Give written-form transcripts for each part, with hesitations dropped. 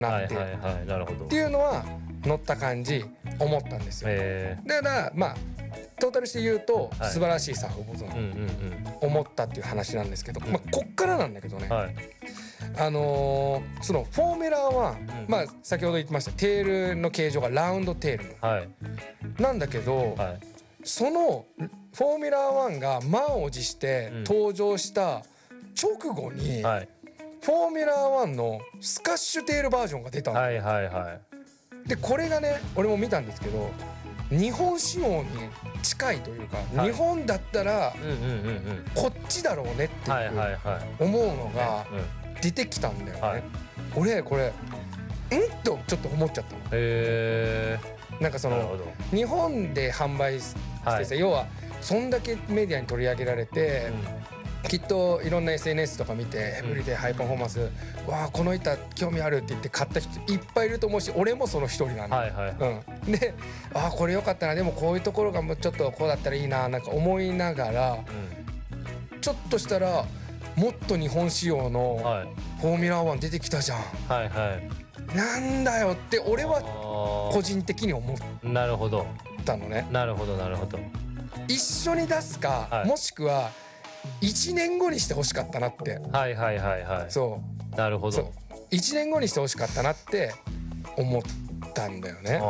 なって、 なるほどっていうのは乗った感じ思ったんですよ。だからまあトータルして言うと素晴らしいサーフボードだと思ったっていう話なんですけど、まあこっからなんだけどね、そのフォーミュラー1、まあ先ほど言ってましたテールの形状がラウンドテールなんだけど、そのフォーミュラー1が満を持して登場した直後に、フォーミュラー1のスカッシュテールバージョンが出たんだよ。でこれがね俺も見たんですけど日本仕様に近いというか、日本だったらこっちだろうねっていう思うのが出てきたんだよね。俺これとちょっと思っちゃったの。なんかその日本で販売してさ、要はそんだけメディアに取り上げられて、きっといろんな SNS とか見てエブリデイハイパフォーマンス、わあこの板興味あるって言って買った人いっぱいいると思うし、俺もその一人なんだ。で、ああこれ良かったな、でもこういうところがもうちょっとこうだったらいいな、なんか思いながら、ちょっとしたらもっと日本仕様のフォーミュラー1出てきたじゃん。なんだよって俺は個人的に思ったのね。 なるほどなるほど。 一緒に出すか、もしくは1年後にしてほしかったなって。そうなるほど。1年後にしてほしかったなって思ったんだよね。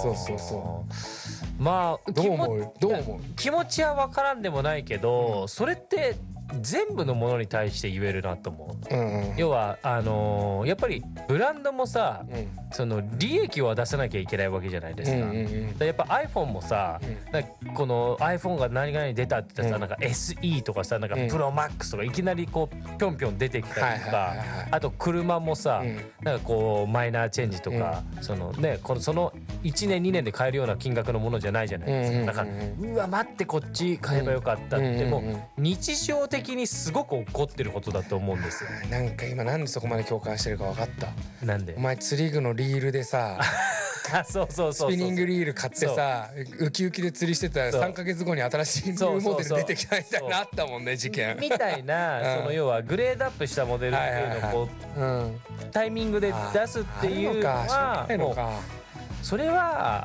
まあどう思う気持ちは分からんでもないけど、それって全部のものに対して言えるなと思う。要はやっぱりブランドもさ、その利益は出さなきゃいけないわけじゃないですか。やっぱ iPhone もさ、この iPhone が何々に出たって言ったらさ、なんか SE とかさ、なんか ProMax とかいきなりこうぴょんぴょん出てきたりとか、あと車もさ、なんかこうマイナーチェンジとか、そのねその1年2年で買えるような金額のものじゃないじゃないですか。だからうわ待ってこっち買えばよかったって、もう日常的にすごく起こってることだと思うんですよ。 なんか今なんでそこまで共感してるか分かった。 なんで？ お前釣り具のリールでさスピニングリール買ってさウキウキで釣りしてたら3ヶ月後に新しいニューモデル出てきたみたいなあったもんね、事件みたいな。その要はグレードアップしたモデルっていうのをこうタイミングで出すっていうのはもうそれは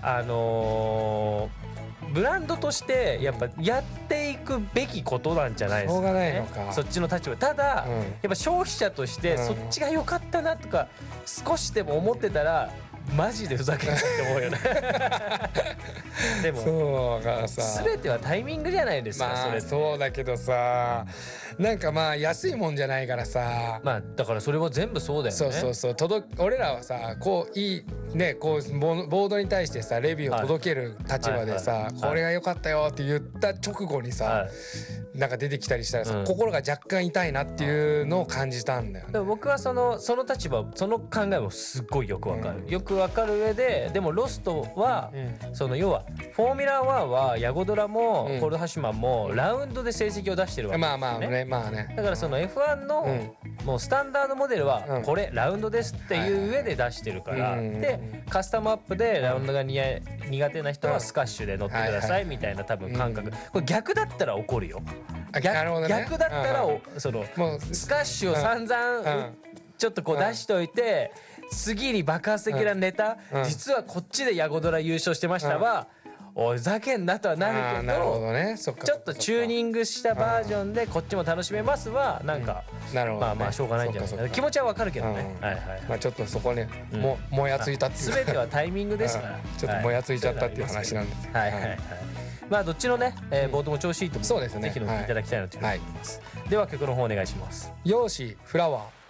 ブランドとしてやっぱやっていくべきことなんじゃないですかね。 しょうがないのか、 そっちの立場。ただ、やっぱ消費者としてそっちが良かったなとか少しでも思ってたらマジでふざけんなって思うよねでもそうがさ全てはタイミングじゃないですか。 まあそれそうだけどさ、なんかまあ安いもんじゃないからさ、 まあだからそれは全部そうだよね。 そう俺らはさこういいね、こうボードに対してさレビューを届ける立場でさ、これが良かったよって言った直後にさ、なんか出てきたりしたらさ、心が若干痛いなっていうのを感じたんだよね。 僕はその立場、その考えもすっごいよくわかる、よくわかる上で、でもロストは、その要はフォーミュラー1はヤゴドラもコールハシマンもラウンドで成績を出してるわけですよね。まあね。だからその F1 のもうスタンダードモデルはこれラウンドですっていう上で出してるから、でカスタムアップでラウンドが苦手な人はスカッシュで乗ってくださいみたいな多分感覚。これ逆だったら怒るよ。逆だったらそのスカッシュを散々ちょっとこう出しといて、次に爆発的なネタ、実はこっちでヤゴドラ優勝してましたはおいふざけんなとはなるけど、ちょっとチューニングしたバージョンでこっちも楽しめますはなんかまあまあしょうがないんじゃないかな。気持ちはわかるけどね。 まあちょっとそこねもやついたっていう、 全てはタイミングですからちょっともやついちゃったっていう話なんです。 まあどっちのねボードも調子いいと思うのでぜひ乗っていただきたいなというふうに思います。では曲の方お願いします。 容姿フラワー。